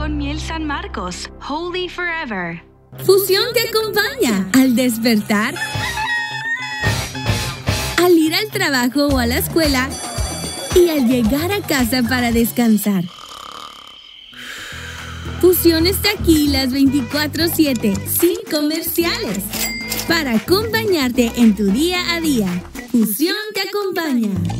con miel San Marcos. Holy forever. Fusión te acompaña al despertar, al ir al trabajo o a la escuela y al llegar a casa para descansar. Fusión está aquí las 24/7, sin comerciales, para acompañarte en tu día a día. Fusión te acompaña.